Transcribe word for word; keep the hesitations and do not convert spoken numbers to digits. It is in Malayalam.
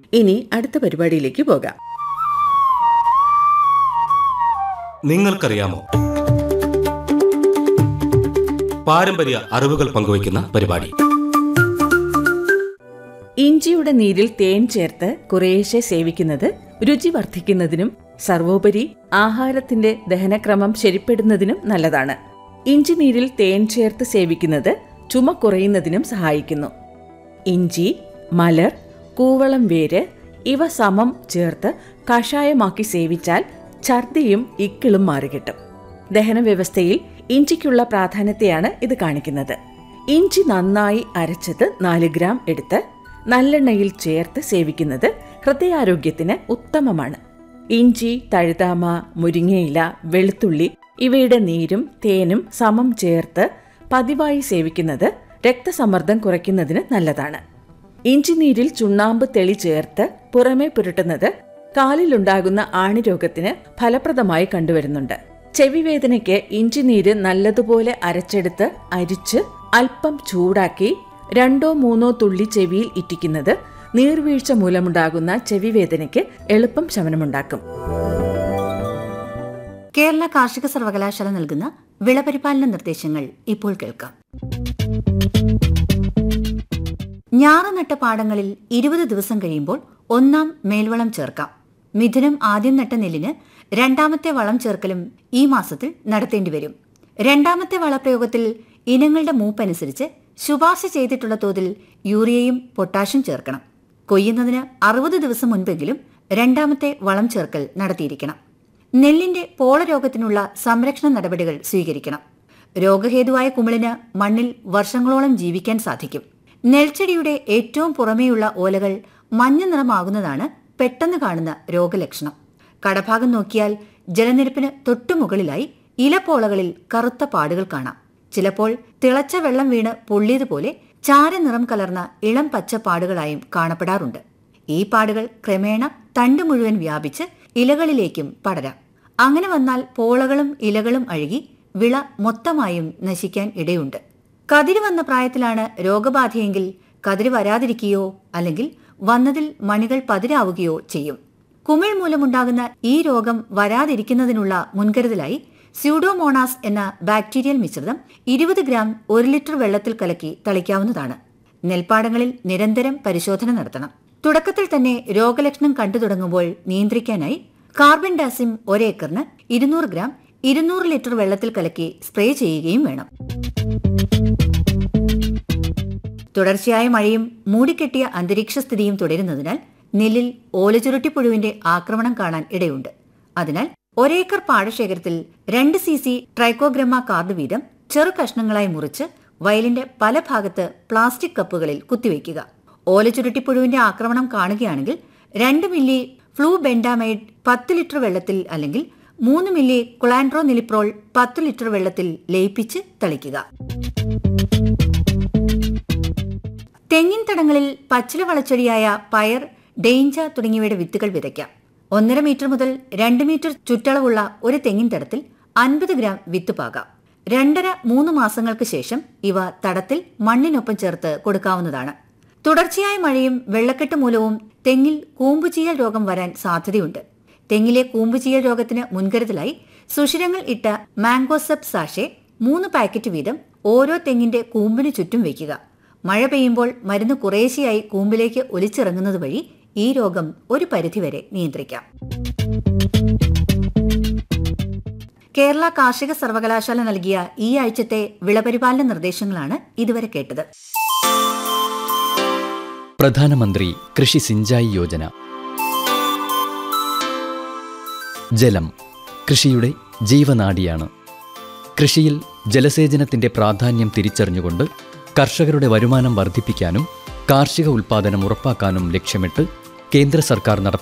ഇനി അടുത്ത പരിപാടിയിലേക്ക് പോകാം. നിങ്ങൾക്കറിയാമോ? പാരമ്പര്യ അറിവുകൾ പങ്കുവയ്ക്കുന്ന പരിപാടി. ഇഞ്ചിയുടെ നീരിൽ തേൻ ചേർത്ത് കുറേശ്ശെ സേവിക്കുന്നത് രുചി വർദ്ധിക്കുന്നതിനും സർവോപരി ആഹാരത്തിന്റെ ദഹനക്രമം ശരിപ്പെടുന്നതിനും നല്ലതാണ്. ഇഞ്ചി നീരിൽ തേൻ ചേർത്ത് സേവിക്കുന്നത് ചുമ കുറയുന്നതിനും സഹായിക്കുന്നു. ഇഞ്ചി, മലർ, കൂവളം വേര് ഇവ സമം ചേർത്ത് കഷായമാക്കി സേവിച്ചാൽ ഛർദിയും ഇക്കിളും മാറികിട്ടും. ദഹനവ്യവസ്ഥയിൽ ഇഞ്ചിക്കുള്ള പ്രാധാന്യത്തെയാണ് ഇത് കാണിക്കുന്നത്. ഇഞ്ചി നന്നായി അരച്ചത് നാല് ഗ്രാം എടുത്ത് നല്ലെണ്ണയിൽ ചേർത്ത് സേവിക്കുന്നത് ഹൃദയാരോഗ്യത്തിന് ഉത്തമമാണ്. ഇഞ്ചി, തഴുതാമ, മുരിങ്ങയില, വെളുത്തുള്ളി ഇവയുടെ നീരും തേനും സമം ചേർത്ത് പതിവായി സേവിക്കുന്നത് രക്തസമ്മർദ്ദം കുറയ്ക്കുന്നതിന് നല്ലതാണ്. ഇഞ്ചി നീരിൽ ചുണ്ണാമ്പ് തെളി ചേർത്ത് പുറമേ പുരട്ടുന്നത് കാലിലുണ്ടാകുന്ന ആണിരോഗത്തിന് ഫലപ്രദമായി കണ്ടുവരുന്നുണ്ട്. ചെവിവേദനയ്ക്ക് ഇഞ്ചി നീര് നല്ലതുപോലെ അരച്ചെടുത്ത് അരിച്ച് അല്പം ചൂടാക്കി രണ്ടോ മൂന്നോ തുള്ളി ചെവിയിൽ ഇറ്റിക്കുന്നത് നീർവീഴ്ച മൂലമുണ്ടാകുന്ന ചെവിവേദനയ്ക്ക് എളുപ്പം ശമനമുണ്ടാക്കും. കേരള കാർഷിക സർവകലാശാല നൽകുന്ന വിളപരിപാലന നിർദ്ദേശങ്ങൾ ഇപ്പോൾ കേൾക്കാം. ഞാറ് നട്ട പാടങ്ങളിൽ ഇരുപത് ദിവസം കഴിയുമ്പോൾ ഒന്നാം മേൽവളം ചേർക്കാം. മിഥുനം ആദ്യം നട്ട നെല്ലിന് രണ്ടാമത്തെ വളം ചേർക്കലും ഈ മാസത്തിൽ നടത്തേണ്ടി വരും. രണ്ടാമത്തെ വളപ്രയോഗത്തിൽ ഇനങ്ങളുടെ മൂപ്പനുസരിച്ച് ശുപാർശ ചെയ്തിട്ടുള്ള തോതിൽ യൂറിയയും പൊട്ടാഷ്യം ചേർക്കണം. കൊയ്യുന്നതിന് അറുപത് ദിവസം മുൻപെങ്കിലും രണ്ടാമത്തെ വളം ചേർക്കൽ നടത്തിയിരിക്കണം. നെല്ലിന്റെ പോളരോഗത്തിനുള്ള സംരക്ഷണ നടപടികൾ സ്വീകരിക്കണം. രോഗഹേതുവായ കുമിളിന് മണ്ണിൽ വർഷങ്ങളോളം ജീവിക്കാൻ സാധിക്കും. നെൽച്ചെടിയുടെ ഏറ്റവും പുറമേയുള്ള ഓലകൾ മഞ്ഞ നിറമാകുന്നതാണ് പെട്ടെന്ന് കാണുന്ന രോഗലക്ഷണം. കടഭാഗം നോക്കിയാൽ ജലനിരപ്പിന് തൊട്ടുമുകളിലായി ഇലപ്പോളകളിൽ കറുത്ത പാടുകൾ കാണാം. ചിലപ്പോൾ തിളച്ച വെള്ളം വീണ് പൊള്ളിയതുപോലെ ചാരനിറം കലർന്ന ഇളം പച്ച പാടുകളായും കാണപ്പെടാറുണ്ട്. ഈ പാടുകൾ ക്രമേണ തണ്ട് മുഴുവൻ വ്യാപിച്ച് ഇലകളിലേക്കും പടരാം. അങ്ങനെ വന്നാൽ പോളകളും ഇലകളും അഴുകി വിള മൊത്തമായും നശിക്കാൻ ഇടയുണ്ട്. കതിര് വന്ന പ്രായത്തിലാണ് രോഗബാധയെങ്കിൽ കതിര് വരാതിരിക്കുകയോ അല്ലെങ്കിൽ വന്നതിൽ മണികൾ പതിരാവുകയോ ചെയ്യും. കുമിൾ മൂലമുണ്ടാകുന്ന ഈ രോഗം വരാതിരിക്കുന്നതിനുള്ള മുൻകരുതലായി സ്യൂഡോമോണാസ് എന്ന ബാക്ടീരിയൽ മിശ്രിതം ഇരുപത് ഗ്രാം ഒരു ലിറ്റർ വെള്ളത്തിൽ കലക്കി തളിക്കാവുന്നതാണ്. നെൽപ്പാടങ്ങളിൽ നിരന്തരം പരിശോധന നടത്തണം. തുടക്കത്തിൽ തന്നെ രോഗലക്ഷണം കണ്ടു തുടങ്ങുമ്പോൾ നിയന്ത്രിക്കാനായി കാർബൻ ഡാസിം ഒരേക്കറിന് ഇരുന്നൂറ് ഗ്രാം ഇരുന്നൂറ് ലിറ്റർ വെള്ളത്തിൽ കലക്കി സ്പ്രേ ചെയ്യുകയും വേണം. തുടർച്ചയായ മഴയും മൂടിക്കെട്ടിയ അന്തരീക്ഷ സ്ഥിതിയും തുടരുന്നതിനാൽ നെല്ലിൽ ഓലചുരുട്ടിപ്പുഴുവിന്റെ ആക്രമണം കാണാൻ ഇടയുണ്ട്. അതിനാൽ ഒരേക്കർ പാടശേഖരത്തിൽ രണ്ട് സി സി ട്രൈക്കോഗ്രമ കാർഡ് വീതം ചെറു കഷ്ണങ്ങളായി മുറിച്ച് വയലിന്റെ പല ഭാഗത്ത് പ്ലാസ്റ്റിക് കപ്പുകളിൽ കുത്തിവയ്ക്കുക. ഓലചുരുട്ടിപ്പുഴുവിന്റെ ആക്രമണം കാണുകയാണെങ്കിൽ രണ്ട് മില്ലി ഫ്ലൂ ബെൻഡാമൈഡ് പത്ത് ലിറ്റർ വെള്ളത്തിൽ അല്ലെങ്കിൽ മൂന്ന് മില്ലി കുളാൻഡ്രോ നിലിപ്രോൾ പത്ത് ലിറ്റർ വെള്ളത്തിൽ ലയിപ്പിച്ച് തളിക്കുക. തെങ്ങിൻ തടങ്ങളിൽ പച്ചില വളച്ചെടിയായ പയർ, ഡെയിഞ്ച തുടങ്ങിയവയുടെ വിത്തുകൾ വിതയ്ക്കാം. ഒന്നര മീറ്റർ മുതൽ രണ്ട് മീറ്റർ ചുറ്റളവുള്ള ഒരു തെങ്ങിൻ തടത്തിൽ അൻപത് ഗ്രാം വിത്ത് പാകാം. രണ്ടര മൂന്ന് മാസങ്ങൾക്ക് ശേഷം ഇവ തടത്തിൽ മണ്ണിനൊപ്പം ചേർത്ത് കൊടുക്കാവുന്നതാണ്. തുടർച്ചയായ മഴയും വെള്ളക്കെട്ട് മൂലവും തെങ്ങിൽ കൂമ്പുചീയൽ രോഗം വരാൻ സാധ്യതയുണ്ട്. തെങ്ങിലെ കൂമ്പുചീയൽ രോഗത്തിന് മുൻകരുതലായി സുഷിരങ്ങൾ ഇട്ട മാംഗോസെപ്പ് സാഷെ മൂന്ന് പാക്കറ്റ് വീതം ഓരോ തെങ്ങിന്റെ കൂമ്പിന് ചുറ്റും വയ്ക്കുക. മഴ പെയ്യുമ്പോൾ മരുന്ന് കുറേശ്ശെയായി കൂമ്പിലേക്ക് ഒലിച്ചിറങ്ങുന്നത് വഴി ഈ രോഗം ഒരു പരിധിവരെ നിയന്ത്രിക്കാം. കേരള കാർഷിക സർവകലാശാല നൽകിയ ഈ ആഴ്ചത്തെ വിളപരിപാലന നിർദ്ദേശങ്ങളാണ് ഇതുവരെ കേട്ടത്. പ്രധാനമന്ത്രി കൃഷി സിഞ്ചായി യോജന. ജലം കൃഷിയുടെ ജീവനാഡിയാണ്. കൃഷിയിൽ ജലസേചനത്തിന്റെ പ്രാധാന്യം തിരിച്ചറിഞ്ഞുകൊണ്ട് കർഷകരുടെ വരുമാനം വർദ്ധിപ്പിക്കാനും കാർഷിക ഉൽപ്പാദനം ഉറപ്പാക്കാനും ലക്ഷ്യമിട്ട് കേന്ദ്ര സർക്കാർ നടത്തി